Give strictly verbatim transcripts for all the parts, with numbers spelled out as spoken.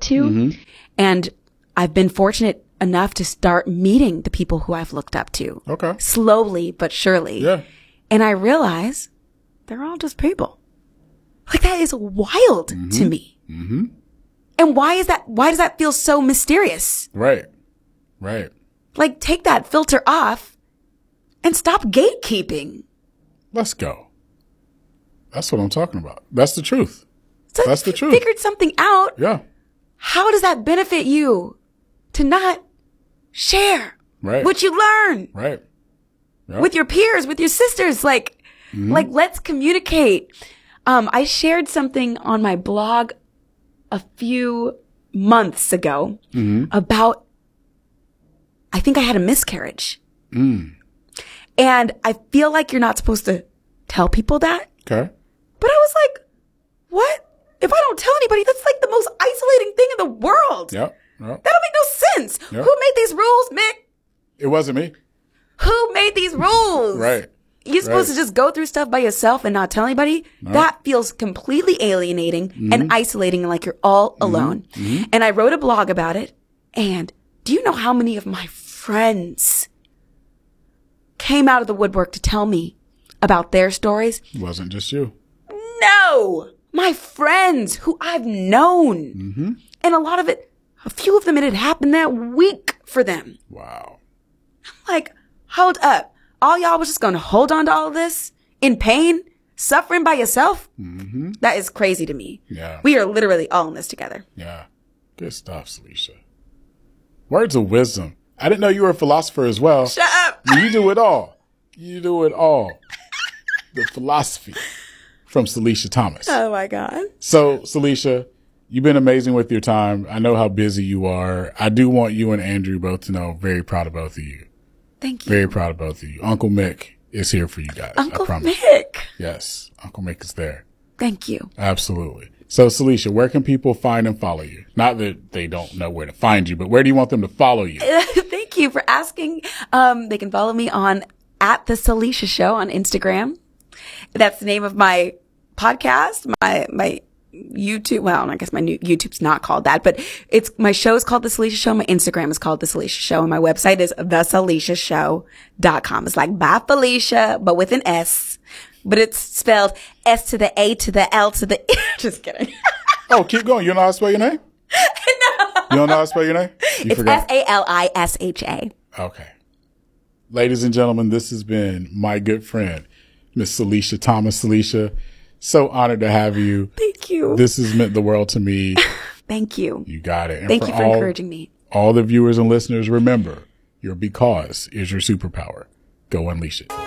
to. Mm-hmm. And I've been fortunate enough to start meeting the people who I've looked up to. Okay. Slowly but surely. Yeah. And I realize they're all just people. Like, that is wild mm-hmm. to me. Mm-hmm. And why is that, why does that feel so mysterious? Right. Right. Like, take that filter off and stop gatekeeping. Let's go. That's what I'm talking about. That's the truth. So That's the if truth. you figured something out. Yeah. How does that benefit you to not share Right. what you learn Right. Yep. with your peers, with your sisters? Like, mm-hmm. like, let's communicate. Um, I shared something on my blog a few months ago mm-hmm. about, I think I had a miscarriage. Mm. And I feel like you're not supposed to tell people that. Okay. But I was like, what? If I don't tell anybody, that's like the most isolating thing in the world. Yep. Yep. That don't make no sense. Yep. Who made these rules, Mick? It wasn't me. Who made these rules? Right. You're supposed right. to just go through stuff by yourself and not tell anybody? No. That feels completely alienating mm-hmm. and isolating, and like you're all mm-hmm. alone. Mm-hmm. And I wrote a blog about it. And do you know how many of my friends came out of the woodwork to tell me about their stories? It wasn't just you. No! My friends who I've known. Mm-hmm. And a lot of it, a few of them, it had happened that week for them. Wow. I'm like, hold up. All y'all was just going to hold on to all of this in pain, suffering by yourself? Mm-hmm. That is crazy to me. Yeah. We are literally all in this together. Yeah. Good stuff, Salisha. Words of wisdom. I didn't know you were a philosopher as well. Shut up. You do it all. You do it all. The philosophy from Salisha Thomas. Oh my God. So, Salisha, you've been amazing with your time. I know how busy you are. I do want you and Andrew both to know, very proud of both of you. Thank you. Very proud of both of you. Uncle Mick is here for you guys. Uncle I promise. Mick. Yes. Uncle Mick is there. Thank you. Absolutely. So, Salisha, where can people find and follow you? Not that they don't know where to find you, but where do you want them to follow you? Thank you for asking. Um, they can follow me on at the Salisha Show on Instagram. That's the name of my podcast, my, my YouTube. Well, I guess my new YouTube's not called that, but it's, my show is called The Salisha Show. My Instagram is called The Salisha Show. And my website is the salisha show dot com. It's like by Felicia, but with an S, but it's spelled S to the A to the L to the, just kidding. Oh, keep going. You don't know how to spell your name? No. You don't know how to spell your name? You It's S A L I S H A. Okay. Ladies and gentlemen, this has been my good friend, Miss Salisha Thomas. Salisha, so honored to have you. Thank you. This has meant the world to me. Thank you. You got it. And Thank you for all, encouraging me. All the viewers and listeners, remember, your because is your superpower. Go unleash it.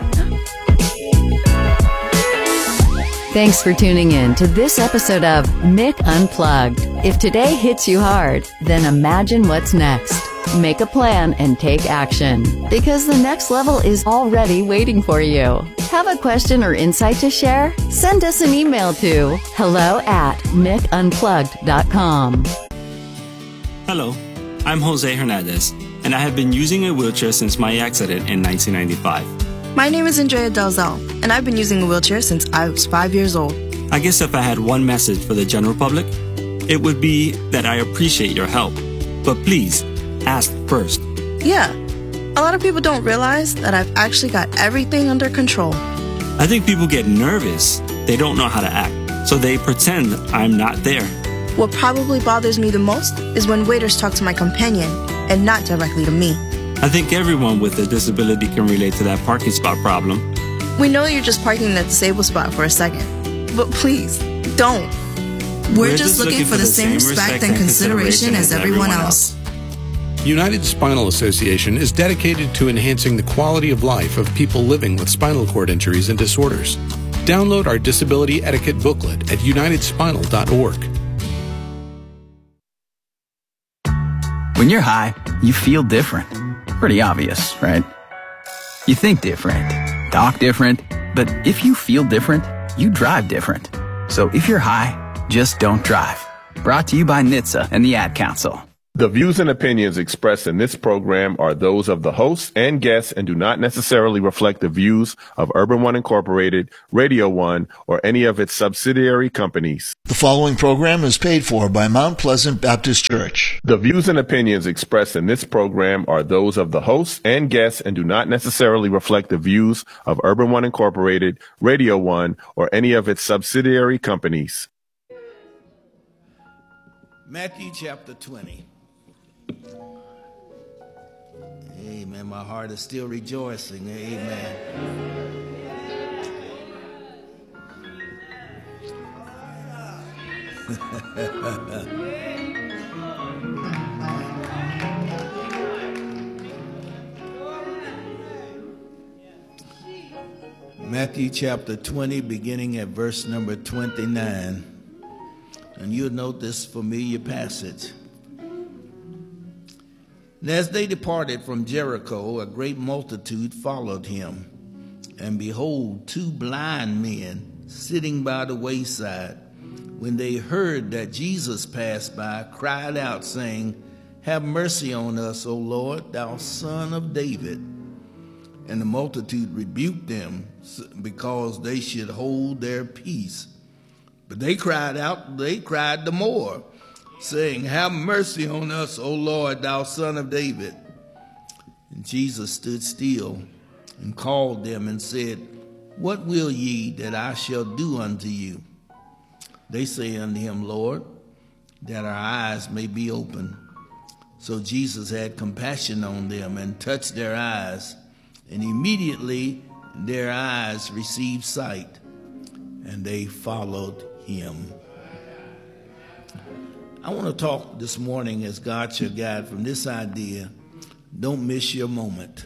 Thanks for tuning in to this episode of Mick Unplugged. If today hits you hard, then imagine what's next. Make a plan and take action, because the next level is already waiting for you. Have a question or insight to share? Send us an email to hello at mick unplugged dot com. Hello, I'm Jose Hernandez, and I have been using a wheelchair since my accident in nineteen ninety-five. My name is Andrea Dalzell, and I've been using a wheelchair since I was five years old. I guess if I had one message for the general public, it would be that I appreciate your help. But please, ask first. Yeah, a lot of people don't realize that I've actually got everything under control. I think people get nervous. They don't know how to act, so they pretend I'm not there. What probably bothers me the most is when waiters talk to my companion and not directly to me. I think everyone with a disability can relate to that parking spot problem. We know you're just parking in the disabled spot for a second, but please, don't. We're, We're just, just looking, looking for the same respect and consideration as everyone else. United Spinal Association is dedicated to enhancing the quality of life of people living with spinal cord injuries and disorders. Download our disability etiquette booklet at united spinal dot org. When you're high, you feel different. Pretty obvious, right? You think different, talk different, but if you feel different, you drive different. So if you're high, just don't drive. Brought to you by N H T S A and the Ad Council. The views and opinions expressed in this program are those of the hosts and guests and do not necessarily reflect the views of Urban One Incorporated, Radio One, or any of its subsidiary companies. The following program is paid for by Mount Pleasant Baptist Church. The views and opinions expressed in this program are those of the hosts and guests and do not necessarily reflect the views of Urban One Incorporated, Radio One, or any of its subsidiary companies. Matthew chapter twenty. Amen. My heart is still rejoicing. Amen. Matthew chapter twenty, beginning at verse number twenty-nine. And you'll note this familiar passage. And as they departed from Jericho, a great multitude followed him. And behold, two blind men sitting by the wayside, when they heard that Jesus passed by, cried out, saying, Have mercy on us, O Lord, thou Son of David. And the multitude rebuked them, because they should hold their peace. But they cried out, they cried the more, saying, Have mercy on us, O Lord, thou Son of David. And Jesus stood still and called them and said, What will ye that I shall do unto you? They say unto him, Lord, that our eyes may be opened. So Jesus had compassion on them and touched their eyes, and immediately their eyes received sight, and they followed him. I want to talk this morning, as God's your guide, from this idea: don't miss your moment.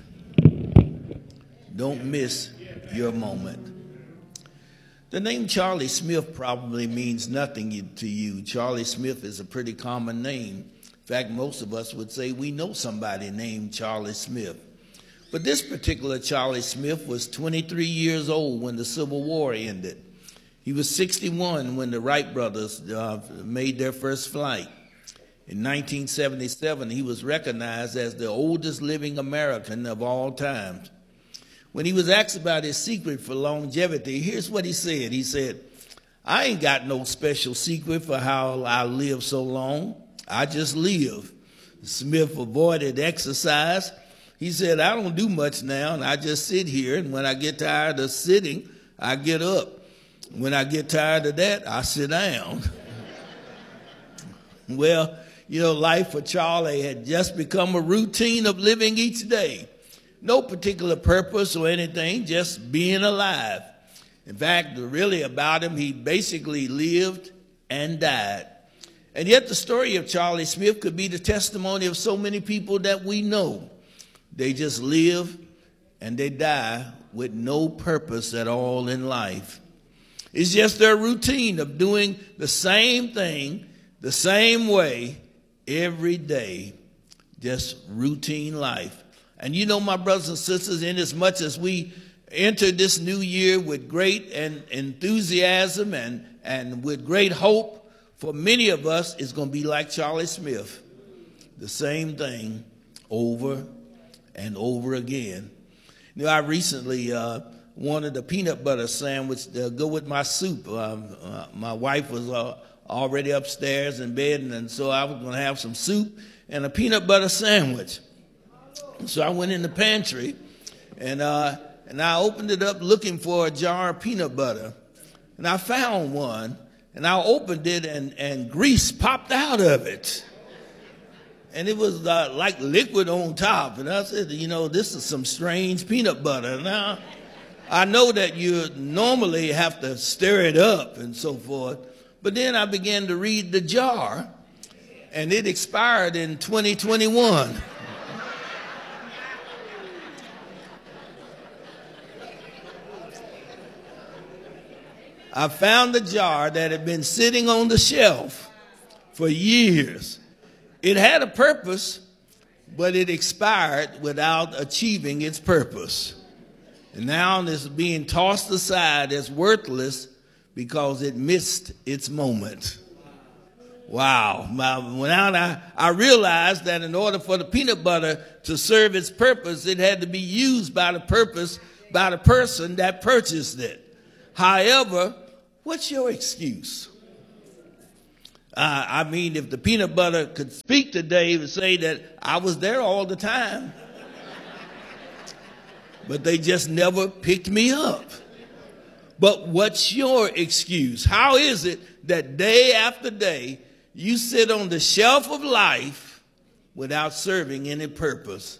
Don't miss your moment. The name Charlie Smith probably means nothing to you. Charlie Smith is a pretty common name. In fact, most of us would say we know somebody named Charlie Smith. But this particular Charlie Smith was twenty-three years old when the Civil War ended. He was sixty-one when the Wright brothers uh, made their first flight. In nineteen seventy-seven, he was recognized as the oldest living American of all time. When he was asked about his secret for longevity, here's what he said. He said, I ain't got no special secret for how I live so long. I just live. Smith avoided exercise. He said, I don't do much now, and I just sit here, and when I get tired of sitting, I get up. When I get tired of that, I sit down. Well, you know, life for Charlie had just become a routine of living each day. No particular purpose or anything, just being alive. In fact, really about him, he basically lived and died. And yet the story of Charlie Smith could be the testimony of so many people that we know. They just live and they die with no purpose at all in life. It's just their routine of doing the same thing, the same way, every day. Just routine life. And you know, my brothers and sisters, in as much as we enter this new year with great and enthusiasm and, and with great hope, for many of us, it's going to be like Charlie Smith. The same thing over and over again. You know, I recently uh, wanted a peanut butter sandwich to go with my soup. Um, uh, my wife was uh, already upstairs in bed, and, and so I was going to have some soup and a peanut butter sandwich. So I went in the pantry, and uh, and I opened it up looking for a jar of peanut butter, and I found one, and I opened it, and, and grease popped out of it. And it was uh, like liquid on top. And I said, you know, this is some strange peanut butter. Now, I know that you normally have to stir it up and so forth. But then I began to read the jar, and it expired in twenty twenty-one. I found a jar that had been sitting on the shelf for years. It had a purpose, but it expired without achieving its purpose. And now it's being tossed aside as worthless because it missed its moment. Wow. When I, I realized that in order for the peanut butter to serve its purpose, it had to be used by the purpose, by the person that purchased it. However, what's your excuse? Uh, I mean, if the peanut butter could speak today, it would say that I was there all the time, but they just never picked me up. But what's your excuse? How is it that day after day you sit on the shelf of life without serving any purpose?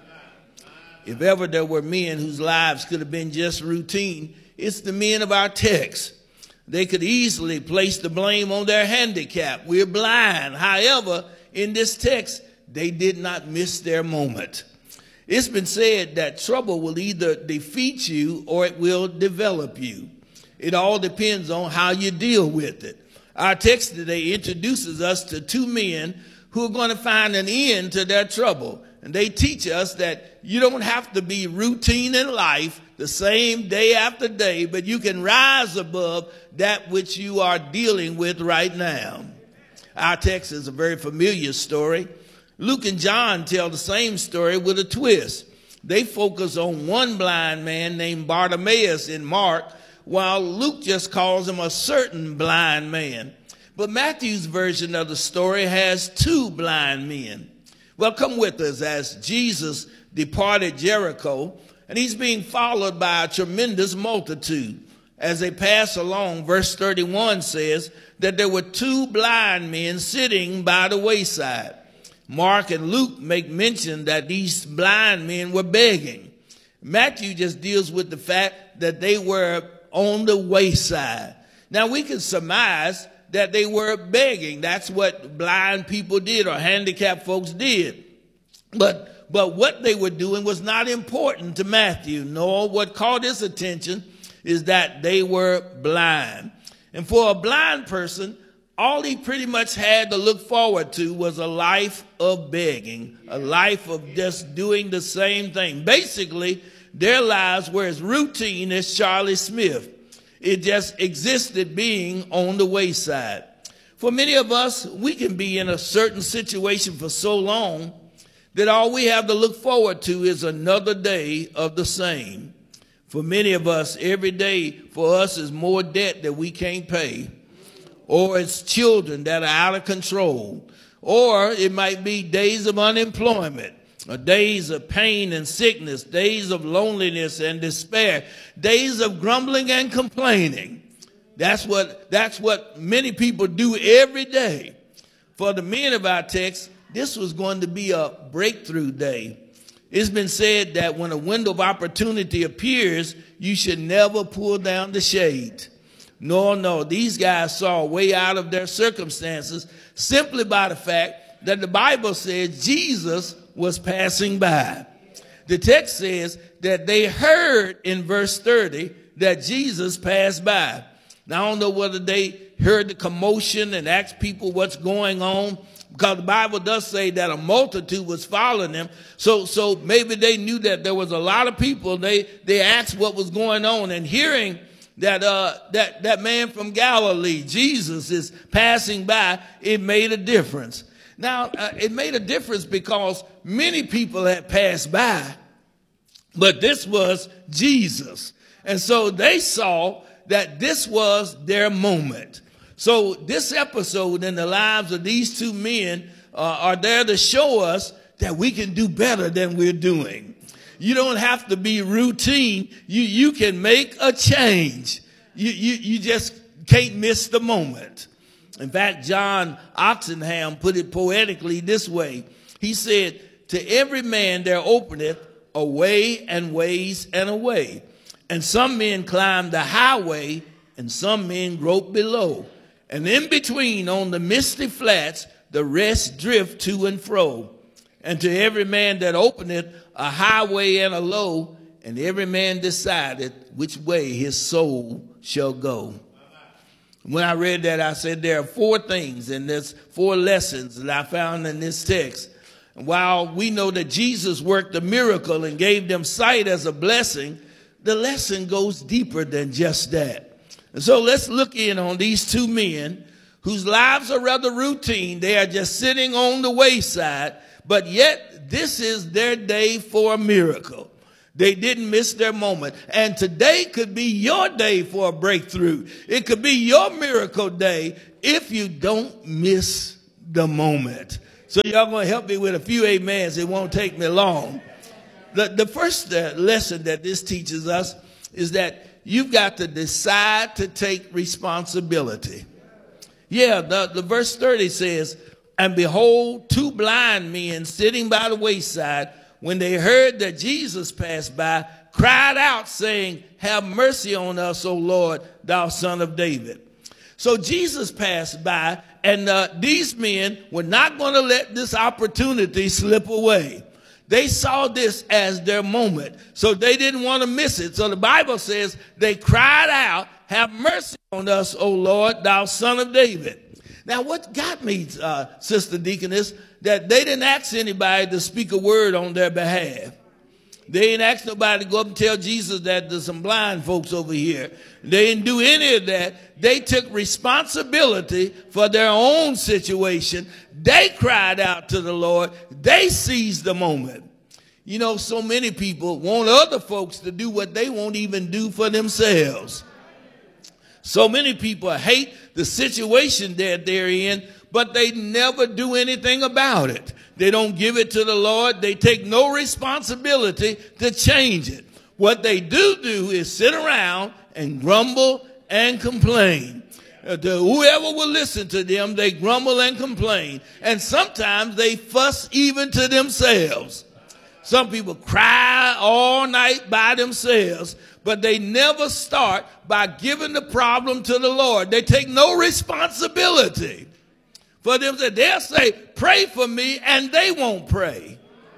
If ever there were men whose lives could have been just routine, it's the men of our text. They could easily place the blame on their handicap. We're blind. However, in this text, they did not miss their moment. It's been said that trouble will either defeat you or it will develop you. It all depends on how you deal with it. Our text today introduces us to two men who are going to find an end to their trouble. And they teach us that you don't have to be routine in life the same day after day, but you can rise above that which you are dealing with right now. Our text is a very familiar story. Luke and John tell the same story with a twist. They focus on one blind man named Bartimaeus in Mark, while Luke just calls him a certain blind man. But Matthew's version of the story has two blind men. Well, come with us as Jesus departed Jericho, and he's being followed by a tremendous multitude. As they pass along, verse thirty-one says that there were two blind men sitting by the wayside. Mark and Luke make mention that these blind men were begging. Matthew just deals with the fact that they were on the wayside. Now, we can surmise that they were begging. That's what blind people did or handicapped folks did. But, but what they were doing was not important to Matthew. No, what caught his attention is that they were blind. And for a blind person, all he pretty much had to look forward to was a life of begging, a life of just doing the same thing. Basically, their lives were as routine as Charlie Smith. It just existed being on the wayside. For many of us, we can be in a certain situation for so long that all we have to look forward to is another day of the same. For many of us, every day for us is more debt that we can't pay, or it's children that are out of control, or it might be days of unemployment, or days of pain and sickness, days of loneliness and despair, days of grumbling and complaining. That's what, that's what many people do every day. For the men of our text, this was going to be a breakthrough day. It's been said that when a window of opportunity appears, you should never pull down the shade. No, no, these guys saw a way out of their circumstances simply by the fact that the Bible says Jesus was passing by. The text says that they heard in verse thirty that Jesus passed by. Now, I don't know whether they heard the commotion and asked people what's going on, because the Bible does say that a multitude was following them. So, so maybe they knew that there was a lot of people. They, they asked what was going on, and hearing that, uh, that, that man from Galilee, Jesus, is passing by, it made a difference. Now, uh, it made a difference because many people had passed by, but this was Jesus. And so they saw that this was their moment. So this episode in the lives of these two men uh, are there to show us that we can do better than we're doing. You don't have to be routine. You, you can make a change. You, you, you just can't miss the moment. In fact, John Oxenham put it poetically this way. He said, to every man there openeth a way and ways and a way. And some men climb the highway and some men grope below. And in between on the misty flats, the rest drift to and fro. And to every man that openeth a highway and a low, and every man decided which way his soul shall go. When I read that, I said there are four things, and there's four lessons that I found in this text. And while we know that Jesus worked a miracle and gave them sight as a blessing, the lesson goes deeper than just that. And so let's look in on these two men whose lives are rather routine. They are just sitting on the wayside, but yet this is their day for a miracle. They didn't miss their moment. And today could be your day for a breakthrough. It could be your miracle day if you don't miss the moment. So y'all going to help me with a few amens. It won't take me long. The, the first uh, lesson that this teaches us is that you've got to decide to take responsibility. Yeah, the, the verse thirty says, and behold, two blind men sitting by the wayside, when they heard that Jesus passed by, cried out, saying, have mercy on us, O Lord, thou son of David. So Jesus passed by, and uh, these men were not going to let this opportunity slip away. They saw this as their moment, so they didn't want to miss it. So the Bible says they cried out, have mercy on us, O Lord, thou son of David. Now, what got me, uh, Sister Deaconess, that they didn't ask anybody to speak a word on their behalf. They didn't ask nobody to go up and tell Jesus that there's some blind folks over here. They didn't do any of that. They took responsibility for their own situation. They cried out to the Lord. They seized the moment. You know, so many people want other folks to do what they won't even do for themselves. So many people hate the situation that they're in, but they never do anything about it. They don't give it to the Lord. They take no responsibility to change it. What they do do is sit around and grumble and complain. Uh, to whoever will listen to them, they grumble and complain. And sometimes they fuss even to themselves. Some people cry all night by themselves, but they never start by giving the problem to the Lord. They take no responsibility for them. They'll say, pray for me, and they won't pray.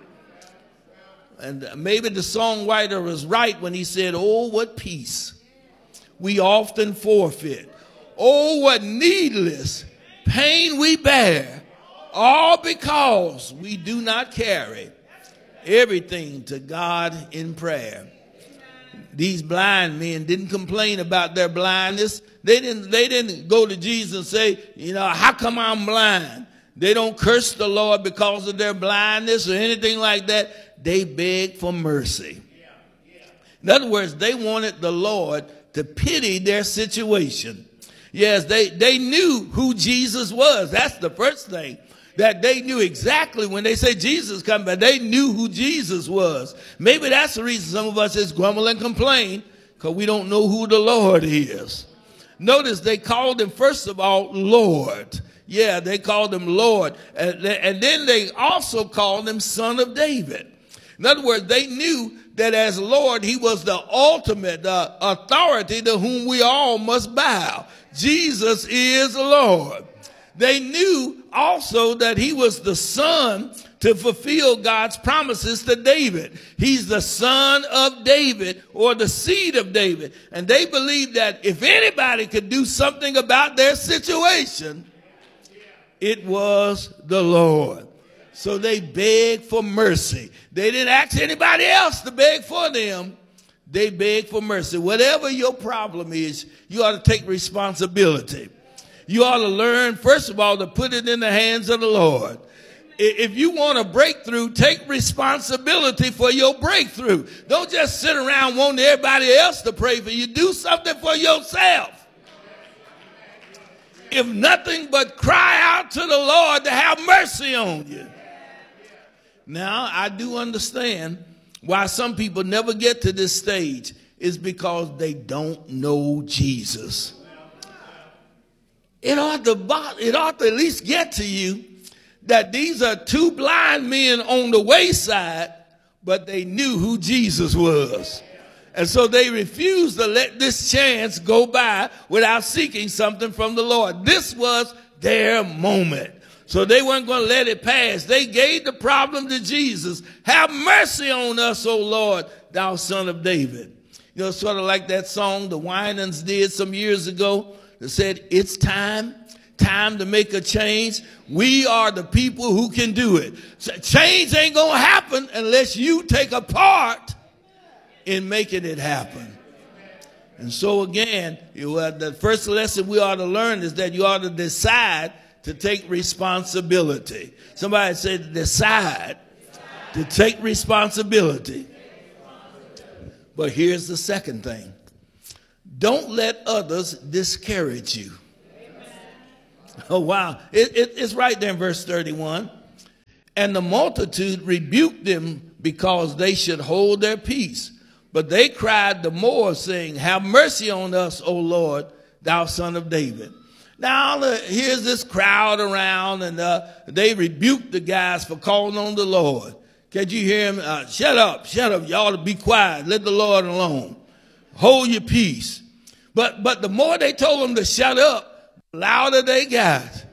And maybe the songwriter was right when he said, oh, what peace we often forfeit. Oh, what needless pain we bear, all because we do not carry everything to God in prayer. These blind men didn't complain about their blindness. They didn't, they didn't go to Jesus and say, you know, how come I'm blind? They don't curse the Lord because of their blindness or anything like that. They begged for mercy. In other words, they wanted the Lord to pity their situation. Yes, they, they knew who Jesus was. That's the first thing. That they knew exactly when they say Jesus coming, but they knew who Jesus was. Maybe that's the reason some of us just grumble and complain, because we don't know who the Lord is. Notice they called him, first of all, Lord. Yeah, they called him Lord. And, and then they also called him Son of David. In other words, they knew that as Lord, he was the ultimate uh, authority to whom we all must bow. Jesus is Lord. They knew also that he was the son to fulfill God's promises to David. He's the son of David, or the seed of David. And they believed that if anybody could do something about their situation, it was the Lord. So they begged for mercy. They didn't ask anybody else to beg for them. They begged for mercy. Whatever your problem is, you ought to take responsibility. You ought to learn, first of all, to put it in the hands of the Lord. If you want a breakthrough, take responsibility for your breakthrough. Don't just sit around wanting everybody else to pray for you. Do something for yourself. If nothing but cry out to the Lord to have mercy on you. Now, I do understand why some people never get to this stage. Is because they don't know Jesus. It ought to, it ought to at least get to you that these are two blind men on the wayside, but they knew who Jesus was. And so they refused to let this chance go by without seeking something from the Lord. This was their moment. So they weren't going to let it pass. They gave the problem to Jesus. Have mercy on us, O Lord, thou son of David. You know, sort of like that song the Winans did some years ago. That said, it's time, time to make a change. We are the people who can do it. So change ain't going to happen unless you take a part in making it happen. And so again, you, uh, the first lesson we ought to learn is that you ought to decide to take responsibility. Somebody said decide to take responsibility. But here's the second thing. Don't let others discourage you. Oh, wow. It, it, it's right there in verse thirty-one. And the multitude rebuked them because they should hold their peace. But they cried the more, saying, have mercy on us, O Lord, thou son of David. Now, uh, here's this crowd around, and uh, they rebuked the guys for calling on the Lord. Can't you hear him? Uh, shut up, shut up. You ought to be quiet. Let the Lord alone. Hold your peace. But, but the more they told them to shut up, the louder they got.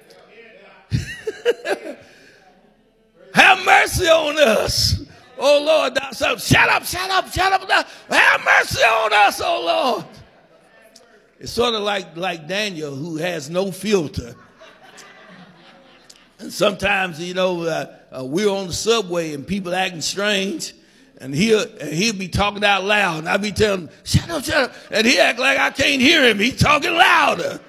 Have mercy on us. Oh, Lord, thou son. Shut up, shut up, shut up. Have mercy on us, oh, Lord. It's sort of like, like Daniel, who has no filter. And sometimes, you know, uh, uh, we're on the subway and people acting strange. And he'll, and he'll be talking out loud. And I'll be telling him, shut up, shut up. And he act like I can't hear him. He's talking louder.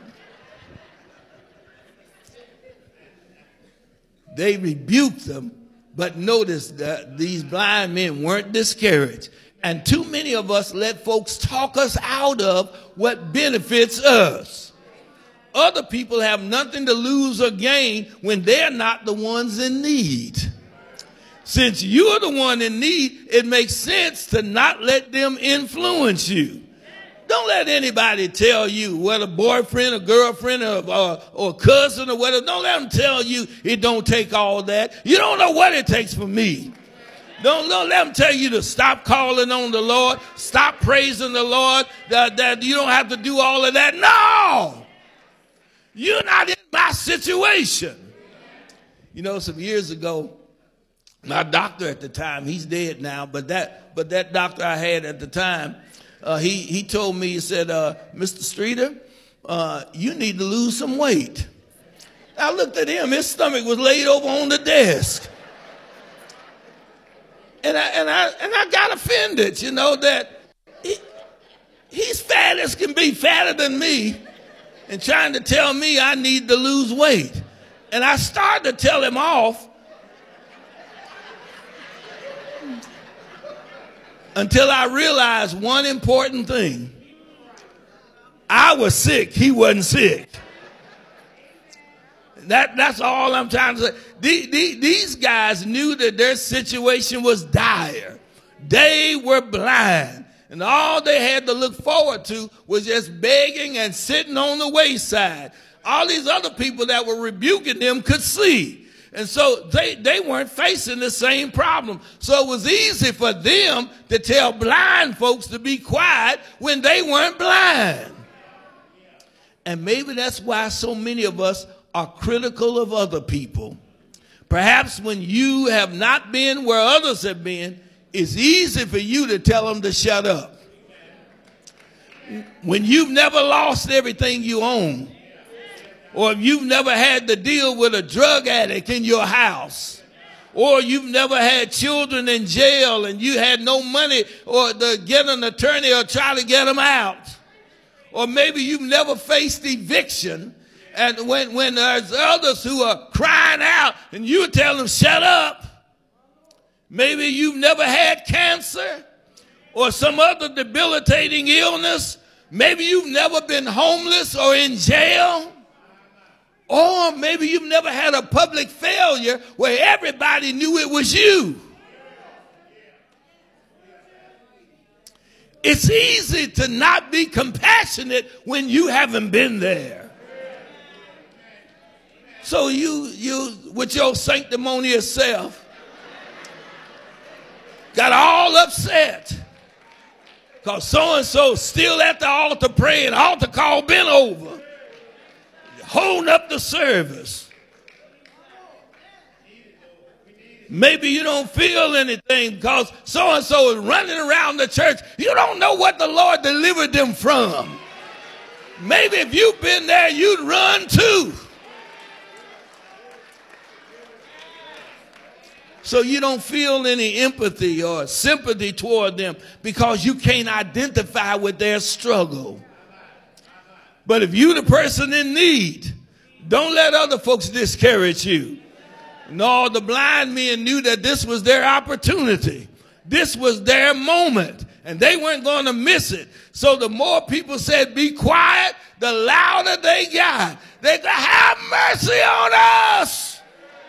They rebuked them. But notice that these blind men weren't discouraged. And too many of us let folks talk us out of what benefits us. Other people have nothing to lose or gain when they're not the ones in need. Since you're the one in need, it makes sense to not let them influence you. Don't let anybody tell you, whether boyfriend or girlfriend or, or, or cousin or whatever, don't let them tell you it don't take all that. You don't know what it takes for me. Don't, don't let them tell you to stop calling on the Lord, stop praising the Lord, that, that you don't have to do all of that. No! You're not in my situation. You know, some years ago, my doctor at the time, he's dead now, but that, but that doctor I had at the time, Uh, he, he told me, he said, uh, Mister Streeter, uh, you need to lose some weight. I looked at him. His stomach was laid over on the desk. And I, and I, and I got offended, you know, that he, he's fat as can be, fatter than me, and trying to tell me I need to lose weight. And I started to tell him off. Until I realized one important thing. I was sick. He wasn't sick. That, that's all I'm trying to say. The, the, these guys knew that their situation was dire. They were blind. And all they had to look forward to was just begging and sitting on the wayside. All these other people that were rebuking them could see. And so they, they weren't facing the same problem. So it was easy for them to tell blind folks to be quiet when they weren't blind. And maybe that's why so many of us are critical of other people. Perhaps when you have not been where others have been, it's easy for you to tell them to shut up. When you've never lost everything you own, or if you've never had to deal with a drug addict in your house, or you've never had children in jail and you had no money or to get an attorney or try to get them out, or maybe you've never faced eviction, and when, when there's others who are crying out and you tell them shut up, maybe you've never had cancer or some other debilitating illness, maybe you've never been homeless or in jail. Or maybe you've never had a public failure where everybody knew it was you. It's easy to not be compassionate when you haven't been there. So you, you with your sanctimonious self, got all upset because so-and-so still at the altar praying, altar call been over. Holding up the service. Maybe you don't feel anything because so-and-so is running around the church. You don't know what the Lord delivered them from. Maybe if you've been there, you'd run too. So you don't feel any empathy or sympathy toward them because you can't identify with their struggle. But if you're the person in need, don't let other folks discourage you. No, the blind men knew that this was their opportunity. This was their moment, and they weren't going to miss it. So the more people said, be quiet, the louder they got. They said, have mercy on us.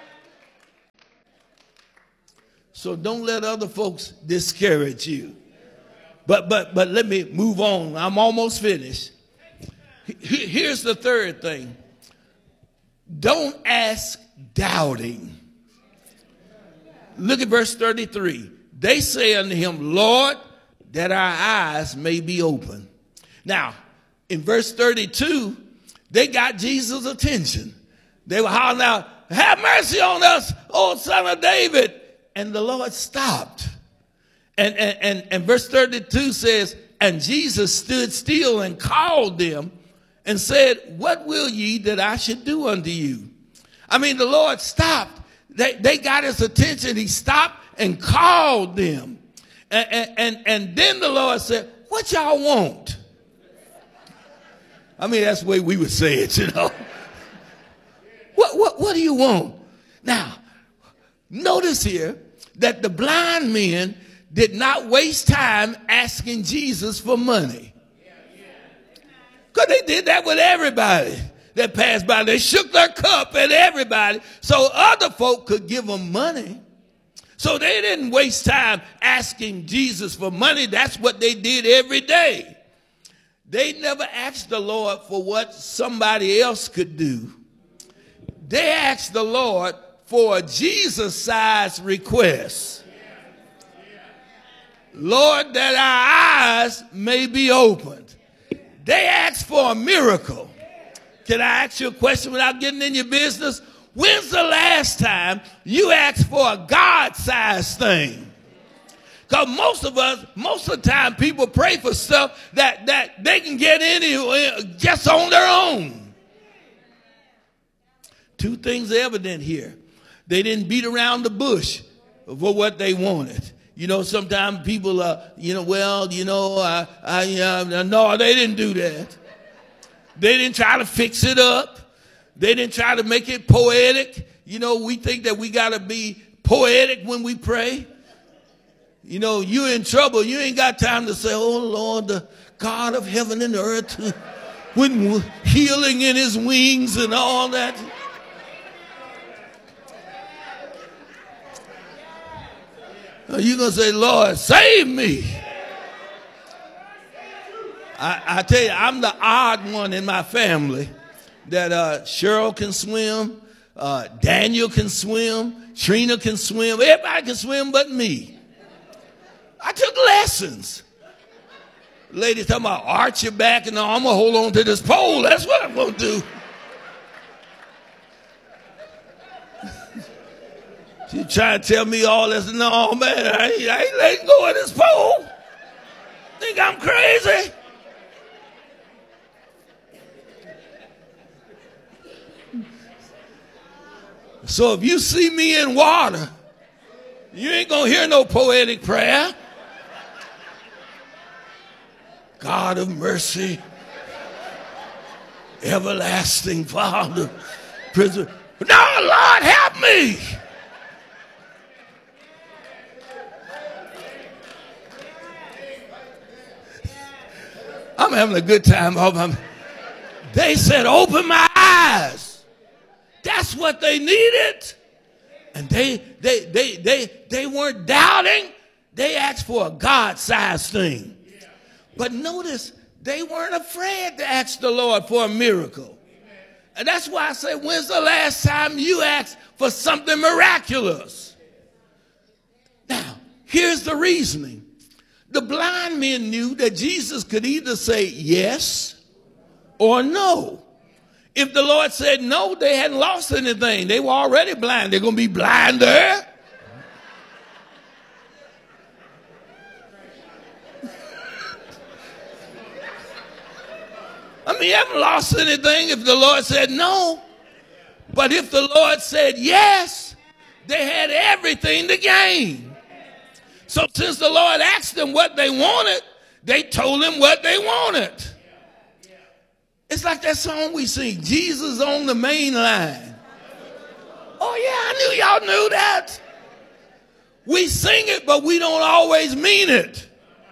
So don't let other folks discourage you. But, but, but let me move on. I'm almost finished. Here's the third thing. Don't ask doubting. Look at verse thirty-three. They say unto him, Lord, that our eyes may be open. Now, in verse thirty-two, they got Jesus' attention. They were hollering out, have mercy on us, O Son of David. And the Lord stopped. And, and, and, and verse thirty-two says, and Jesus stood still and called them and said, what will ye that I should do unto you? I mean, the Lord stopped. They, they got his attention. He stopped and called them. And, and, and, and then the Lord said, what y'all want? I mean, that's the way we would say it, you know. What, what, what do you want? Now, notice here that the blind men did not waste time asking Jesus for money. Because they did that with everybody that passed by. They shook their cup at everybody so other folk could give them money. So they didn't waste time asking Jesus for money. That's what they did every day. They never asked the Lord for what somebody else could do. They asked the Lord for a Jesus-sized request. Lord, that our eyes may be opened. They asked for a miracle. Can I ask you a question without getting in your business? When's the last time you asked for a God-sized thing? Because most of us, most of the time, people pray for stuff that, that they can get anywhere just on their own. Two things are evident here. They didn't beat around the bush for what they wanted. You know, sometimes people, uh, you know, well, you know, I, I, uh, no, they didn't do that. They didn't try to fix it up. They didn't try to make it poetic. You know, we think that we got to be poetic when we pray. You know, you're in trouble. You ain't got time to say, oh, Lord, the God of heaven and earth, with healing in his wings and all that. You're going to say, Lord, save me. I, I tell you, I'm the odd one in my family that uh, Cheryl can swim, uh, Daniel can swim, Trina can swim. Everybody can swim but me. I took lessons. Ladies talking about arch your back and I'm going to hold on to this pole. That's what I'm going to do. She trying to tell me all this. No, man, I ain't, I ain't letting go of this pole. Think I'm crazy? So if you see me in water, you ain't going to hear no poetic prayer. God of mercy, everlasting Father, prison. No, Lord, help me. I'm having a good time. They said, open my eyes. That's what they needed. And they they they they they weren't doubting. They asked for a God-sized thing. But notice, they weren't afraid to ask the Lord for a miracle. And that's why I say, when's the last time you asked for something miraculous? Now, here's the reasoning. The blind men knew that Jesus could either say yes or no. If the Lord said no, they hadn't lost anything. They were already blind. They're going to be blinder. I mean, you haven't lost anything if the Lord said no. But if the Lord said yes, They had everything to gain. So since the Lord asked them what they wanted, they told him what they wanted. It's like that song we sing, Jesus on the main line. Oh yeah, I knew y'all knew that. We sing it, but we don't always mean it.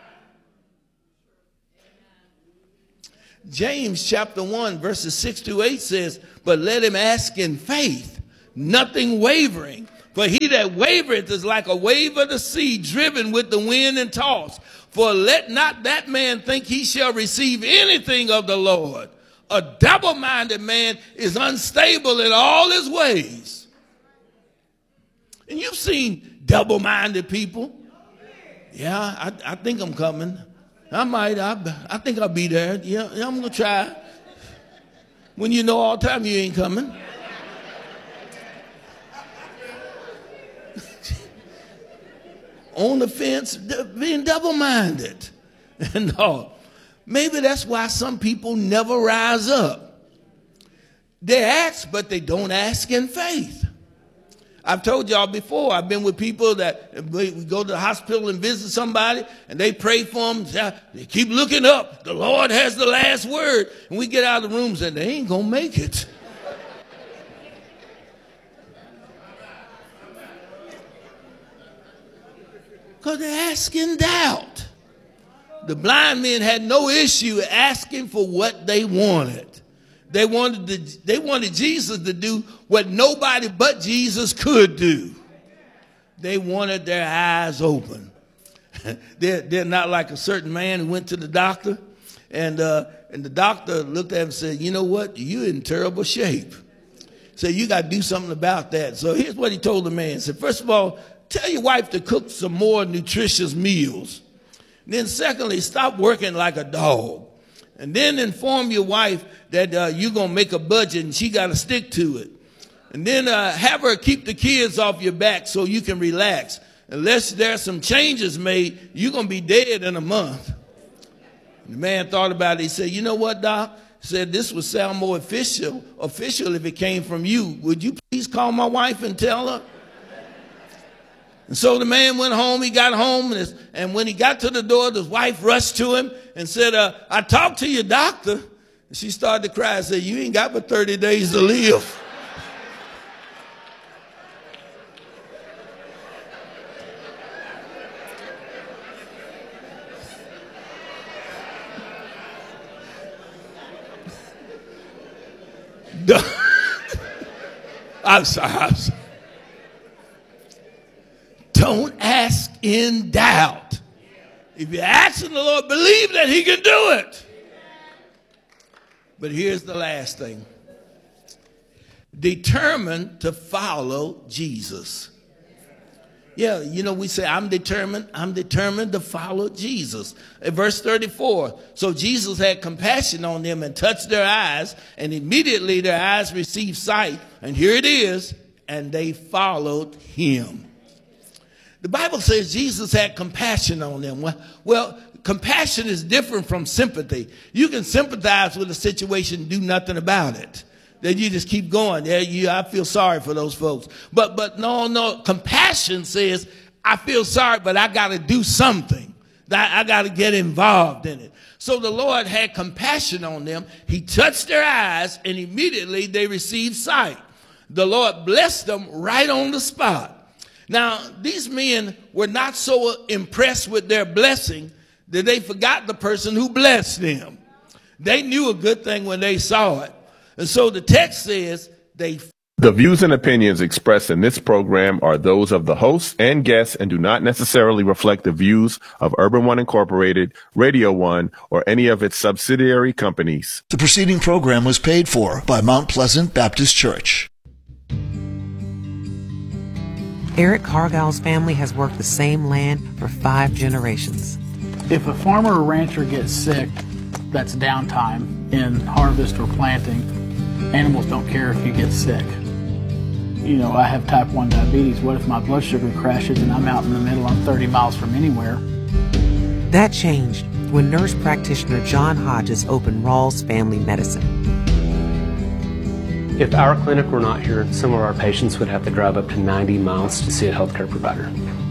James chapter one, verses six to eight says, but let him ask in faith, nothing wavering. For he that wavereth is like a wave of the sea, driven with the wind and tossed. For let not that man think he shall receive anything of the Lord. A double-minded man is unstable in all his ways. And you've seen double-minded people. Yeah, I, I think I'm coming. I might. I, I think I'll be there. Yeah, I'm going to try. When you know all the time you ain't coming. On the fence, being double-minded. No. Maybe that's why some people never rise up. They ask, but they don't ask in faith. I've told y'all before, I've been with people that we go to the hospital and visit somebody, and they pray for them. They keep looking up. The Lord has the last word. And we get out of the rooms and they ain't going to make it. Because they're asking doubt. The blind men had no issue asking for what they wanted. They wanted to, they wanted Jesus to do what nobody but Jesus could do. They wanted their eyes open. they're, they're not like a certain man who went to the doctor, and uh, and the doctor looked at him and said, you know what, you're in terrible shape. So you got to do something about that. So here's what he told the man. He said, first of all, tell your wife to cook some more nutritious meals. Then secondly, stop working like a dog. And then inform your wife that uh, you're going to make a budget and she got to stick to it. And then uh, have her keep the kids off your back so you can relax. Unless there's some changes made, you're going to be dead in a month. And the man thought about it. He said, you know what, Doc? He said, this would sound more official, official if it came from you. Would you please call my wife and tell her? And so the man went home. He got home, and, his, and when he got to the door, his wife rushed to him and said, uh, I talked to your doctor. And she started to cry and said, you ain't got but thirty days to live. I'm sorry, I'm sorry. Don't ask in doubt. If you're asking the Lord, believe that he can do it. But here's the last thing. Determined to follow Jesus. Yeah, you know, we say, I'm determined, I'm determined to follow Jesus. In verse thirty-four, so Jesus had compassion on them and touched their eyes, and immediately their eyes received sight. And here it is, and they followed him. The Bible says Jesus had compassion on them. Well, well, compassion is different from sympathy. You can sympathize with a situation and do nothing about it. Then you just keep going. Yeah, you, I feel sorry for those folks. But but no, no. Compassion says, I feel sorry, but I got to do something. I, I got to get involved in it. So the Lord had compassion on them. He touched their eyes, and immediately they received sight. The Lord blessed them right on the spot. Now, these men were not so impressed with their blessing that they forgot the person who blessed them. They knew a good thing when they saw it. And so the text says they... The views and opinions expressed in this program are those of the hosts and guests and do not necessarily reflect the views of Urban One Incorporated, Radio One, or any of its subsidiary companies. The preceding program was paid for by Mount Pleasant Baptist Church. Eric Cargill's family has worked the same land for five generations. If a farmer or rancher gets sick, that's downtime in harvest or planting. Animals don't care if you get sick. You know, I have type one diabetes. What if my blood sugar crashes and I'm out in the middle, I'm thirty miles from anywhere? That changed when nurse practitioner John Hodges opened Rawls Family Medicine. If our clinic were not here, some of our patients would have to drive up to ninety miles to see a healthcare provider.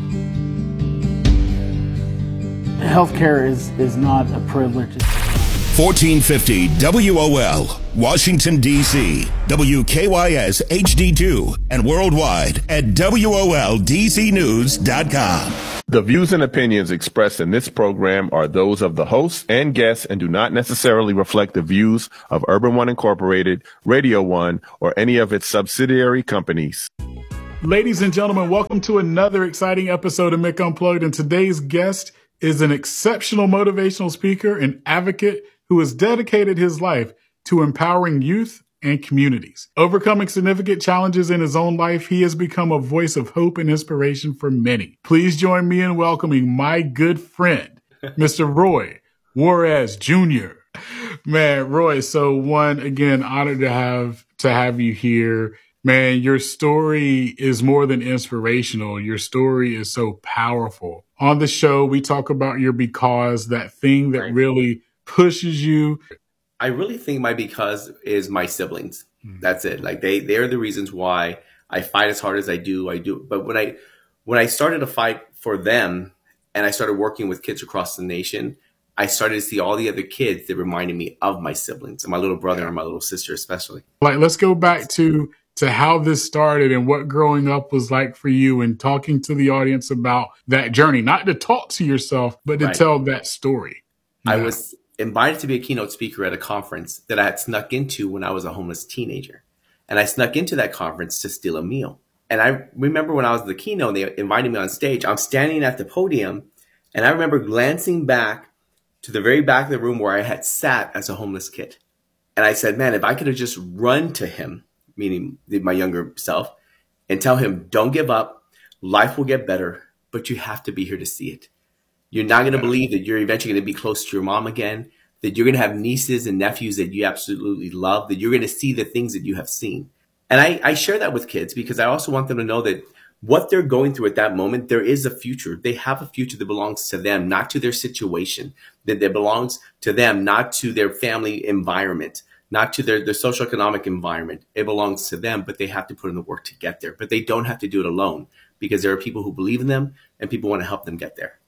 Healthcare is, is not a privilege. fourteen fifty W O L, Washington, D C, W K Y S H D two, and worldwide at W O L D C news dot com. The views and opinions expressed in this program are those of the hosts and guests and do not necessarily reflect the views of Urban One Incorporated, Radio One, or any of its subsidiary companies. Ladies and gentlemen, welcome to another exciting episode of Mick Unplugged. And today's guest is an exceptional motivational speaker and advocate who has dedicated his life to empowering youth and communities. Overcoming significant challenges in his own life, he has become a voice of hope and inspiration for many. Please join me in welcoming my good friend, Mister Roy Juarez Junior Man, Roy, so one, again, honored to have to have you here. Man, your story is more than inspirational. Your story is so powerful. On the show, we talk about your because, that thing that really pushes you. I really think my because is my siblings. Mm. That's it. Like they, they're the reasons why I fight as hard as I do. I do. But when I, when I started to fight for them and I started working with kids across the nation, I started to see all the other kids that reminded me of my siblings and my little brother and my little sister, especially. Like, let's go back to, to how this started and what growing up was like for you and talking to the audience about that journey, not to talk to yourself, but to right. tell that story. Yeah. I was invited to be a keynote speaker at a conference that I had snuck into when I was a homeless teenager. And I snuck into that conference to steal a meal. And I remember when I was the keynote, they invited me on stage. I'm standing at the podium, and I remember glancing back to the very back of the room where I had sat as a homeless kid. And I said, man, if I could have just run to him, meaning my younger self, and tell him, don't give up, life will get better, but you have to be here to see it. You're not going to believe that you're eventually going to be close to your mom again, that you're going to have nieces and nephews that you absolutely love, that you're going to see the things that you have seen. And I, I share that with kids because I also want them to know that what they're going through at that moment, there is a future. They have a future that belongs to them, not to their situation, that, that belongs to them, not to their family environment, not to their, their socioeconomic environment. It belongs to them, but they have to put in the work to get there. But they don't have to do it alone because there are people who believe in them and people want to help them get there.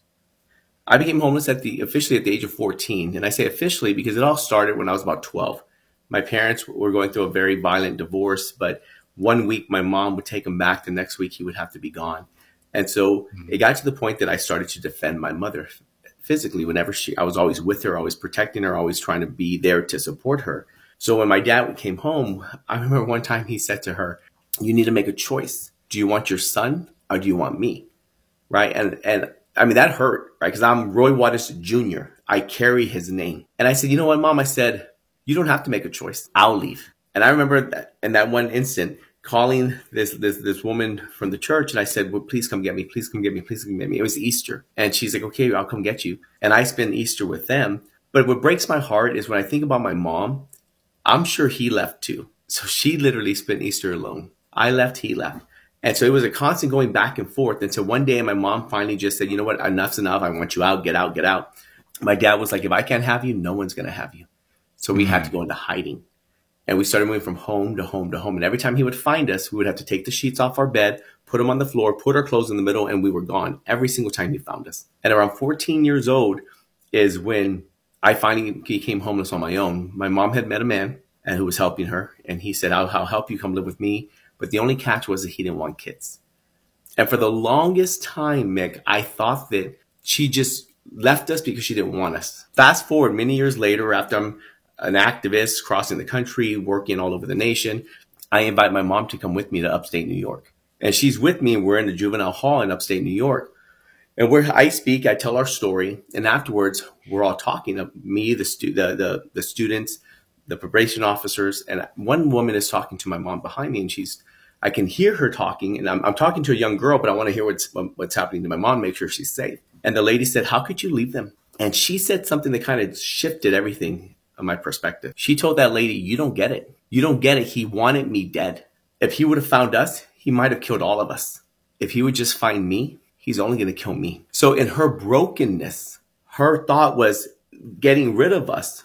I became homeless at the officially at the age of fourteen. And I say officially because it all started when I was about twelve. My parents were going through a very violent divorce, but one week my mom would take him back. The next week he would have to be gone. And so mm-hmm. it got to the point that I started to defend my mother physically whenever she, I was always with her, always protecting her, always trying to be there to support her. So when my dad came home, I remember one time he said to her, you need to make a choice. Do you want your son or do you want me? Right. And, and, I mean, that hurt, right? Because I'm Roy Juarez Junior I carry his name. And I said, you know what, Mom? I said, you don't have to make a choice. I'll leave. And I remember that in that one instant calling this, this, this woman from the church. And I said, well, please come get me. Please come get me. Please come get me. It was Easter. And she's like, okay, I'll come get you. And I spend Easter with them. But what breaks my heart is when I think about my mom, I'm sure he left too. So she literally spent Easter alone. I left, he left. And so it was a constant going back and forth. And so one day my mom finally just said, you know what, enough's enough. I want you out, get out, get out. My dad was like, if I can't have you, no one's going to have you. So we mm-hmm. had to go into hiding. And we started moving from home to home to home. And every time he would find us, we would have to take the sheets off our bed, put them on the floor, put our clothes in the middle, and we were gone every single time he found us. And around fourteen years old is when I finally became homeless on my own. My mom had met a man and who was helping her. And he said, I'll, I'll help you come live with me. But the only catch was that he didn't want kids. And for the longest time, Mick, I thought that she just left us because she didn't want us. Fast forward many years later, after I'm an activist crossing the country, working all over the nation, I invite my mom to come with me to upstate New York. And she's with me, and we're in the juvenile hall in upstate New York. And where I speak, I tell our story. And afterwards, we're all talking, me, the, stu- the, the, the students, the probation officers. And one woman is talking to my mom behind me, and she's I can hear her talking, and I'm, I'm talking to a young girl, but I want to hear what's what's happening to my mom, make sure she's safe. And the lady said, how could you leave them? And she said something that kind of shifted everything on my perspective. She told that lady, you don't get it. You don't get it. He wanted me dead. If he would have found us, he might have killed all of us. If he would just find me, he's only going to kill me. So in her brokenness, her thought was getting rid of us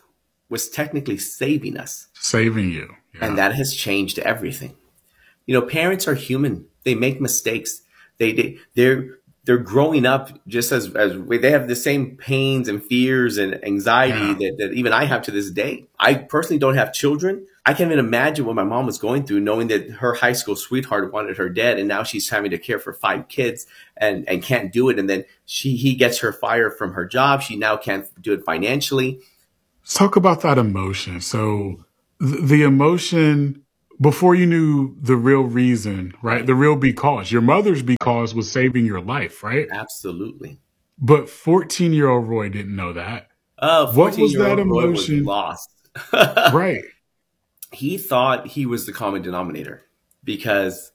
was technically saving us. Saving you. Yeah. And that has changed everything. You know, parents are human. They make mistakes. They, they, they're, they're growing up just as, as they have the same pains and fears and anxiety yeah. that, that even I have to this day. I personally don't have children. I can't even imagine what my mom was going through, knowing that her high school sweetheart wanted her dead. And now she's having to care for five kids and, and can't do it. And then she, he gets her fired from her job. She now can't do it financially. Let's talk about that emotion. So th- the emotion before you knew the real reason, right? The real because. Your mother's because was saving your life, right? Absolutely. But fourteen-year-old Roy didn't know that. Uh, what was that emotion? Roy was lost. Right. He thought he was the common denominator because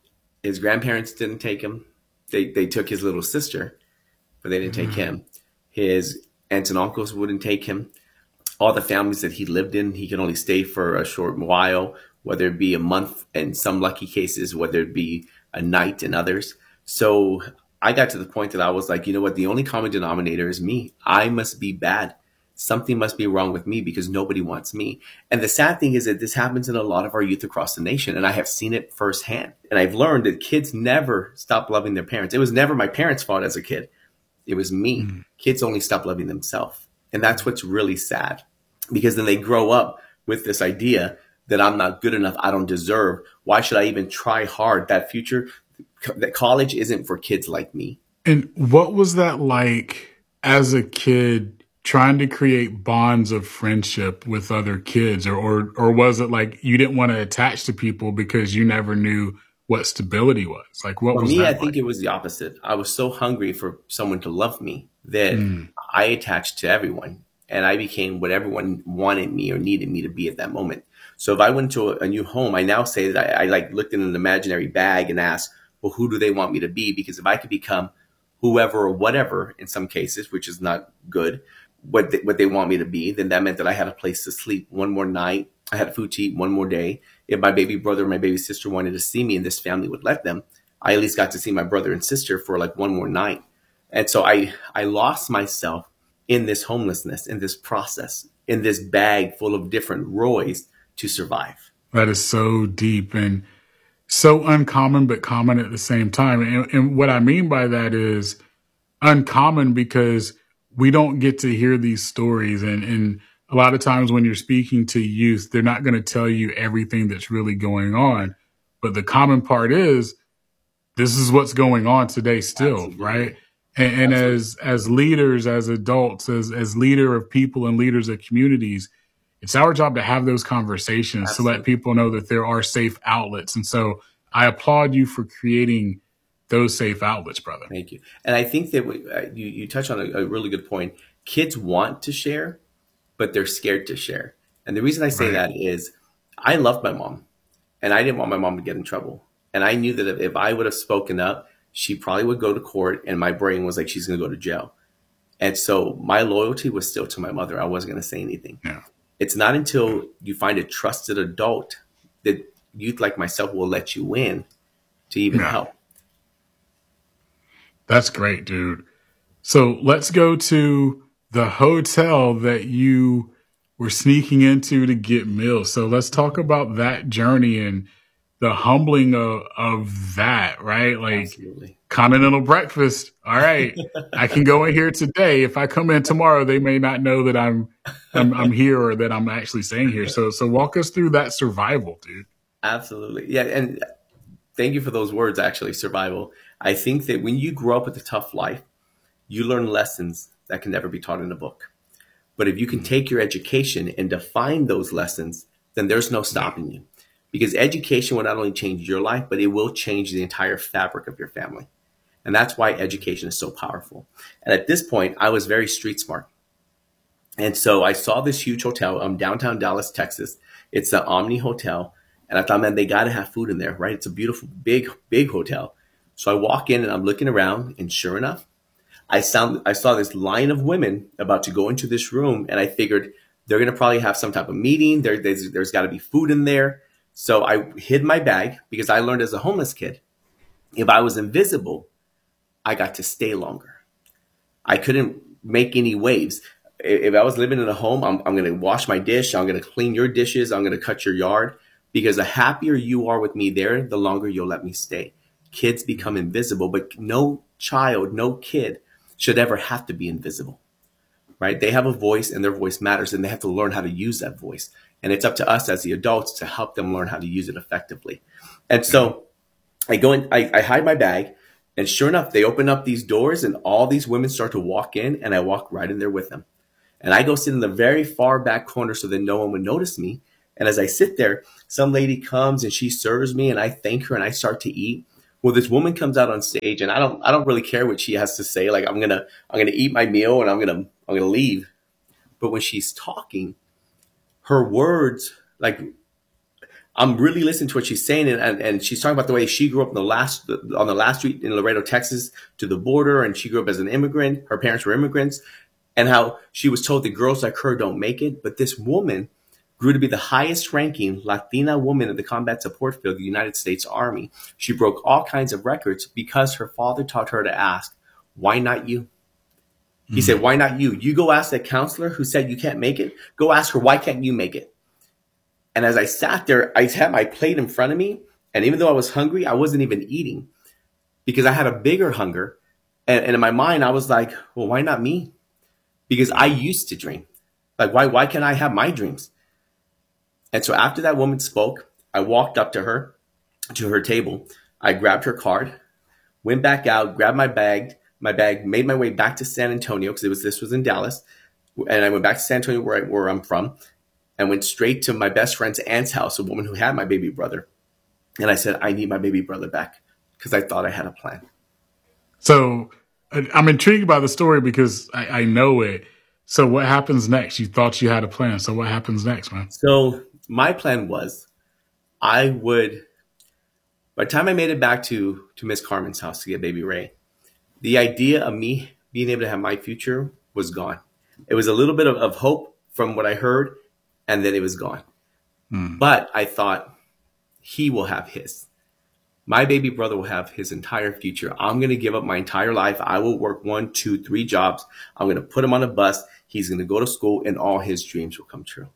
his grandparents didn't take him. They they took his little sister, but they didn't take mm-hmm. him. His aunts and uncles wouldn't take him. All the families that he lived in, he could only stay for a short while, whether it be a month in some lucky cases, whether it be a night in others. So I got to the point that I was like, you know what? The only common denominator is me. I must be bad. Something must be wrong with me because nobody wants me. And the sad thing is that this happens in a lot of our youth across the nation. And I have seen it firsthand. And I've learned that kids never stop loving their parents. It was never my parents' fault as a kid. It was me. Mm. Kids only stop loving themselves. And that's what's really sad, because then they grow up with this idea that I'm not good enough. I don't deserve. Why should I even try hard? That future, that college isn't for kids like me. And what was that like as a kid, trying to create bonds of friendship with other kids? Or, or, or was it like you didn't want to attach to people because you never knew what stability was? Like, what for was me, that I like? think it was the opposite. I was so hungry for someone to love me that mm. I attached to everyone. And I became what everyone wanted me or needed me to be at that moment. So if I went to a, a new home, I now say that I, I like looked in an imaginary bag and asked, well, who do they want me to be? Because if I could become whoever or whatever in some cases, which is not good, what they, what they want me to be, then that meant that I had a place to sleep one more night. I had food to eat one more day. If my baby brother or my baby sister wanted to see me and this family would let them, I at least got to see my brother and sister for like one more night. And so I, I lost myself in this homelessness, in this process, in this bag full of different Roys to survive. That is so deep and so uncommon, but common at the same time. And, and what I mean by that is uncommon because we don't get to hear these stories. And, and a lot of times when you're speaking to youth, they're not going to tell you everything that's really going on. But the common part is this is what's going on today still, Absolutely. Right? And, and as as leaders, as adults, as as leader of people and leaders of communities, it's our job to have those conversations Absolutely. To let people know that there are safe outlets. And so I applaud you for creating those safe outlets, brother. Thank you. And I think that we, uh, you, you touch on a, a really good point. Kids want to share, but they're scared to share. And the reason I say right. that is I loved my mom and I didn't want my mom to get in trouble. And I knew that if, if I would have spoken up, she probably would go to court, and my brain was like, she's going to go to jail. And so my loyalty was still to my mother. I wasn't going to say anything. Yeah. It's not until you find a trusted adult that youth like myself will let you in to even yeah. help. That's great, dude. So let's go to the hotel that you were sneaking into to get meals. So let's talk about that journey and the humbling of, of that, right? Like Absolutely. Continental breakfast. All right. I can go in here today. If I come in tomorrow, they may not know that I'm, I'm, I'm here or that I'm actually staying here. So, so walk us through that survival, dude. Absolutely. Yeah. And thank you for those words, actually, survival. I think that when you grow up with a tough life, you learn lessons that can never be taught in a book. But if you can take your education and define those lessons, then there's no stopping you. Because education will not only change your life, but it will change the entire fabric of your family. And that's why education is so powerful. And at this point, I was very street smart. And so I saw this huge hotel um, downtown Dallas, Texas. It's the Omni Hotel. And I thought, man, they got to have food in there, right? It's a beautiful, big, big hotel. So I walk in and I'm looking around, and sure enough, I sound, I saw this line of women about to go into this room. And I figured they're going to probably have some type of meeting. There, there's there's got to be food in there. So I hid my bag because I learned as a homeless kid, if I was invisible, I got to stay longer. I couldn't make any waves. if I was living in a home, I'm, I'm going to wash my dish. I'm going to clean your dishes. I'm going to cut your yard, because the happier you are with me there, the longer you'll let me stay. Kids become invisible, but no child, no kid should ever have to be invisible, right? They have a voice, and their voice matters, and they have to learn how to use that voice. And it's up to us as the adults to help them learn how to use it effectively. And so I go in, I, I hide my bag, and sure enough, they open up these doors, and all these women start to walk in, and I walk right in there with them. And I go sit in the very far back corner so that no one would notice me. And as I sit there, some lady comes and she serves me, and I thank her, and I start to eat. Well, this woman comes out on stage, and I don't, I don't really care what she has to say. Like, I'm gonna, I'm gonna eat my meal, and I'm gonna, I'm gonna leave. But when she's talking, her words, like, I'm really listening to what she's saying, and, and, and she's talking about the way she grew up in the last, on the last street in Laredo, Texas, to the border, and she grew up as an immigrant. Her parents were immigrants, and how she was told that girls like her don't make it. But this woman grew to be the highest ranking Latina woman in the combat support field of the United States Army. She broke all kinds of records because her father taught her to ask, why not you? He mm-hmm. said, why not you? You go ask that counselor who said you can't make it. Go ask her, why can't you make it? And as I sat there, I had my plate in front of me. And even though I was hungry, I wasn't even eating because I had a bigger hunger. And, and in my mind, I was like, well, why not me? Because I used to dream. Like, why, why can't I have my dreams? And so after that woman spoke, I walked up to her, to her table. I grabbed her card, went back out, grabbed my bag, my bag, made my way back to San Antonio, because it was, this was in Dallas. And I went back to San Antonio, where, I, where I'm from, and went straight to my best friend's aunt's house, a woman who had my baby brother. And I said, I need my baby brother back, because I thought I had a plan. So I'm intrigued by the story because I, I know it. So what happens next? You thought you had a plan. So what happens next, man? So my plan was I would, by the time I made it back to, to Miss Carmen's house to get baby Ray, the idea of me being able to have my future was gone. It was a little bit of, of hope from what I heard, and then it was gone. Hmm. But I thought, he will have his. My baby brother will have his entire future. I'm going to give up my entire life. I will work one, two, three jobs. I'm going to put him on a bus. He's going to go to school, and all his dreams will come true.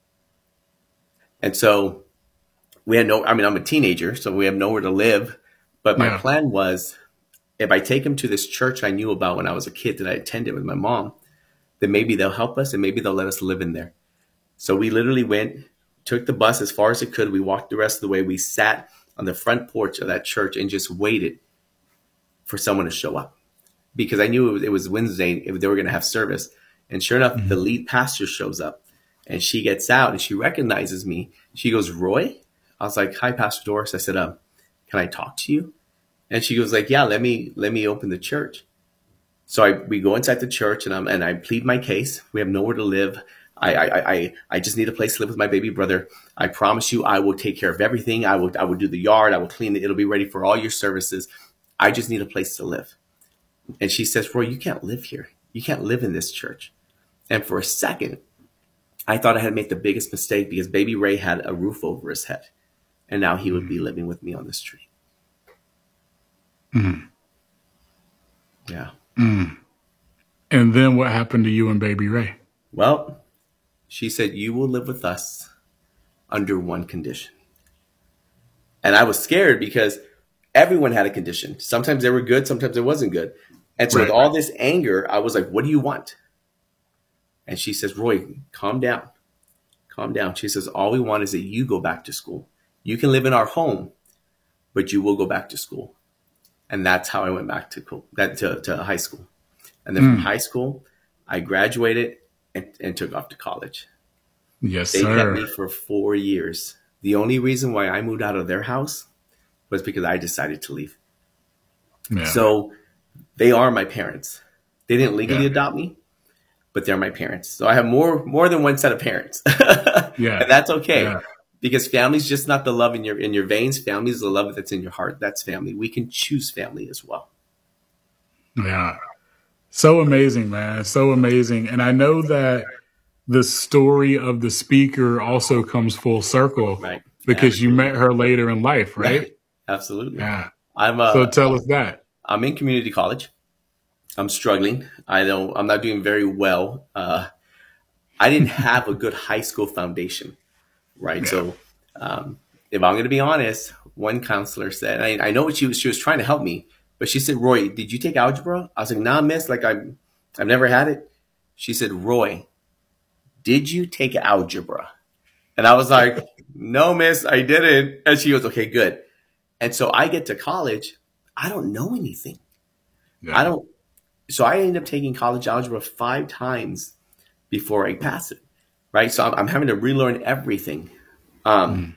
And so we had no, I mean, I'm a teenager, so we have nowhere to live. But my yeah. plan was, if I take him to this church I knew about when I was a kid that I attended with my mom, then maybe they'll help us and maybe they'll let us live in there. So we literally went, took the bus as far as it could. We walked the rest of the way. We sat on the front porch of that church and just waited for someone to show up, because I knew it was, it was Wednesday if they were going to have service. And sure enough, mm-hmm. the lead pastor shows up, and she gets out and she recognizes me. She goes, Roy? I was like, hi, Pastor Doris. I said, um, can I talk to you? And she goes like, yeah, let me, let me open the church. So I, we go inside the church, and I'm, and I plead my case. We have nowhere to live. I, I, I, I just need a place to live with my baby brother. I promise you, I will take care of everything. I will, I will do the yard. I will clean it. It'll be ready for all your services. I just need a place to live. And she says, Roy, you can't live here. You can't live in this church. And for a second, I thought I had made the biggest mistake, because baby Ray had a roof over his head, and now he would be living with me on the street. Mm. Yeah. Mm. And then what happened to you and baby Ray? Well, she said, you will live with us under one condition. And I was scared because everyone had a condition. Sometimes they were good, sometimes it wasn't good. And so right. with all this anger, I was like, what do you want? And she says, Roy, calm down. Calm down. She says, all we want is that you go back to school. You can live in our home, but you will go back to school. And that's how I went back to cool, that to, to high school. And then mm. from high school, I graduated and, and took off to college. Yes, they sir. They kept me for four years. The only reason why I moved out of their house was because I decided to leave. Yeah. So they are my parents. They didn't legally yeah. adopt me, but they're my parents. So I have more more than one set of parents. yeah. And that's okay. Yeah. Because family's just not the love in your in your veins. Family is the love that's in your heart. That's family. We can choose family as well. Yeah. So amazing, man. So amazing. And I know that the story of the speaker also comes full circle, right? Because Absolutely. You met her later in life, right? right. Absolutely. Yeah. I'm uh, so tell us that. I'm in community college. I'm struggling. I don't, I'm not doing very well. Uh, I didn't have a good high school foundation, right? Yeah. So um, if I'm going to be honest, one counselor said, I, I know what she was, she was trying to help me, but she said, Roy, did you take algebra? I was like, nah, miss, like I'm, I've never had it. She said, Roy, did you take algebra? And I was like, no, miss, I didn't. And she goes, okay, good. And so I get to college. I don't know anything. Yeah. I don't. So I ended up taking college algebra five times before I pass it. Right. So I'm, I'm having to relearn everything. Um, mm.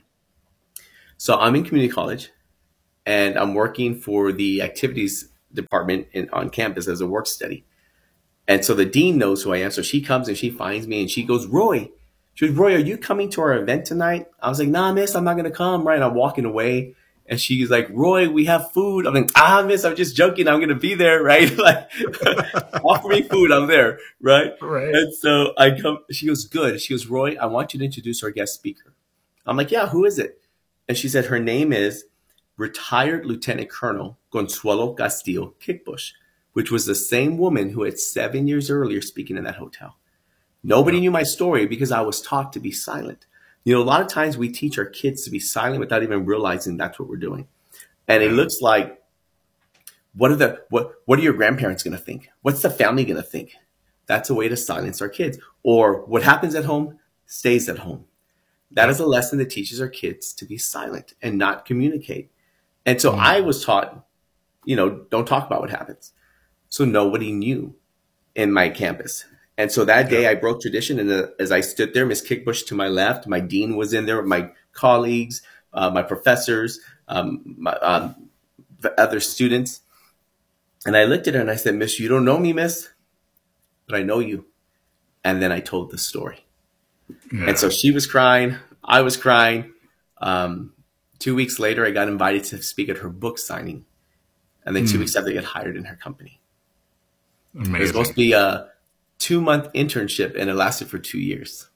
So I'm in community college and I'm working for the activities department in, on campus as a work study. And so the dean knows who I am. So she comes and she finds me and she goes, Roy, she goes, Roy, are you coming to our event tonight? I was like, nah, miss, I'm not going to come. Right. And I'm walking away and she's like, Roy, we have food. I'm like, ah, miss, I'm just joking. I'm going to be there. Right. Like offer me food. I'm there. Right. Right. And so I come, she goes, good. She goes, Roy, I want you to introduce our guest speaker. I'm like, yeah, who is it? And she said, her name is retired Lieutenant Colonel Consuelo Castillo Kickbush, which was the same woman who had seven years earlier speaking in that hotel. Nobody knew my story because I was taught to be silent. You know, a lot of times we teach our kids to be silent without even realizing that's what we're doing. And it looks like, what are the what what are your grandparents going to think? What's the family going to think? That's a way to silence our kids. Or what happens at home stays at home. That is a lesson that teaches our kids to be silent and not communicate. And so mm. I was taught, you know, don't talk about what happens. So nobody knew in my campus. And so that day I broke tradition. And the, as I stood there, Miss Kickbush to my left, my dean was in there, my colleagues, uh, my professors, um, my, um, the other students. And I looked at her and I said, Miss, you don't know me, miss, but I know you. And then I told the story. Yeah. And so she was crying. I was crying. Um, two weeks later, I got invited to speak at her book signing. And then two mm. weeks after, I got hired in her company. Amazing. It was supposed to be a two-month internship, and it lasted for two years.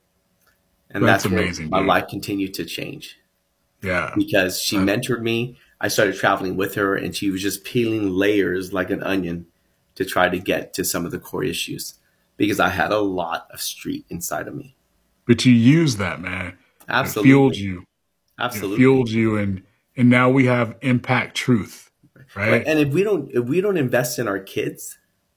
And that's, that's amazing. My dude. life continued to change. Yeah. Because she uh, mentored me. I started traveling with her, and she was just peeling layers like an onion to try to get to some of the core issues because I had a lot of street inside of me. But you used that, man. Absolutely. It fueled you. Absolutely. It fueled you, and and now we have Impact Truth. Right? Right. And if we don't if we don't invest in our kids,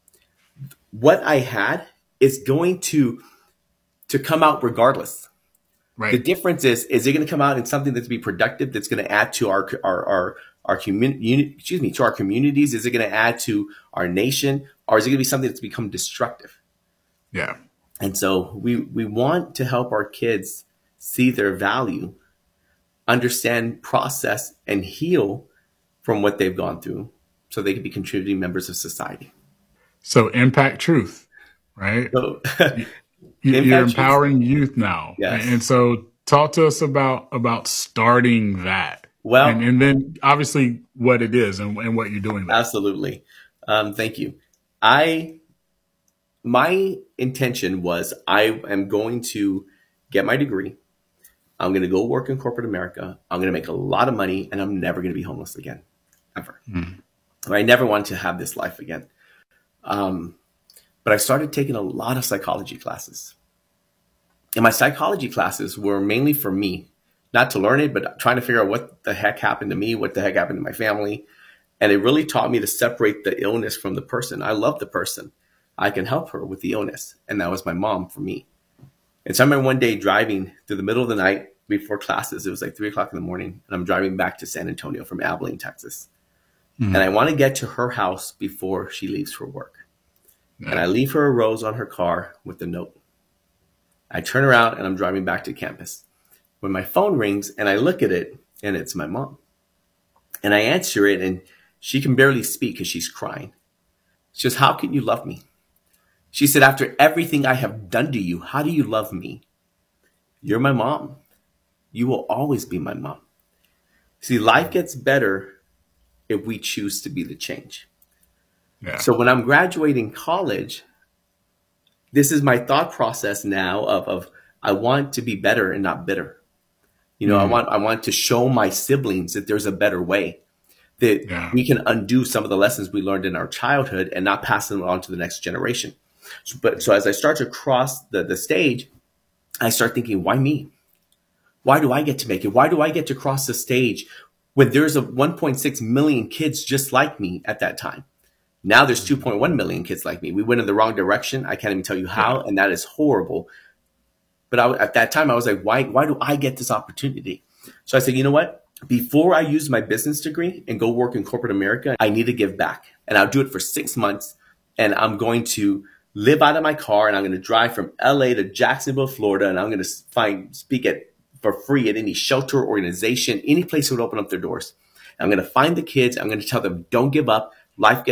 what I had is going to to come out regardless. Right. The difference is is it going to come out in something that's be productive, that's going to add to our our our our community, excuse me, to our communities? Is it going to add to our nation, or is it going to be something that's become destructive? Yeah. And so we we want to help our kids see their value, understand, process, and heal from what they've gone through so they can be contributing members of society. So Impact Truth, right? So, you, Impact you're empowering Truth. Youth now. Yes. And so talk to us about, about starting that. Well, and, and then obviously what it is and, and what you're doing there. Absolutely. Um, thank you. I, my intention was I am going to get my degree. I'm going to go work in corporate America. I'm going to make a lot of money, and I'm never going to be homeless again, ever. Mm. I never wanted to have this life again. Um, but I started taking a lot of psychology classes. And my psychology classes were mainly for me, not to learn it, but trying to figure out what the heck happened to me, what the heck happened to my family. And it really taught me to separate the illness from the person. I love the person. I can help her with the illness. And that was my mom for me. And so I remember one day driving through the middle of the night before classes. It was like three o'clock in the morning. And I'm driving back to San Antonio from Abilene, Texas. Mm-hmm. And I want to get to her house before she leaves for work. Yeah. And I leave her a rose on her car with a note. I turn around and I'm driving back to campus. When my phone rings and I look at it, and it's my mom. And I answer it, and she can barely speak because she's crying. She says, "How can you love me?" She said, "After everything I have done to you, how do you love me? You're my mom. You will always be my mom." See, life gets better if we choose to be the change. Yeah. So when I'm graduating college, this is my thought process now of, of I want to be better and not bitter. You know, mm. I want I want to show my siblings that there's a better way, that yeah. we can undo some of the lessons we learned in our childhood and not pass them on to the next generation. So, but so as I start to cross the, the stage, I start thinking, why me? Why do I get to make it? Why do I get to cross the stage when there's a one point six million kids just like me at that time? Now there's two point one million kids like me. We went in the wrong direction. I can't even tell you how, and that is horrible. But I, at that time, I was like, why, why do I get this opportunity? So I said, you know what? Before I use my business degree and go work in corporate America, I need to give back. And I'll do it for six months. And I'm going to live out of my car, and I'm going to drive from L A to Jacksonville, Florida. And I'm going to find, speak at for free at any shelter, organization, any place that would open up their doors. I'm going to find the kids. I'm going to tell them, don't give up. Life gets